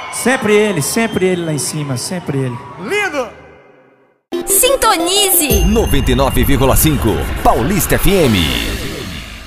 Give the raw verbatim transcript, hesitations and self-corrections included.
Sempre ele, sempre ele lá em cima, sempre ele. Lindo! Sintonize noventa e nove vírgula cinco Paulista F M.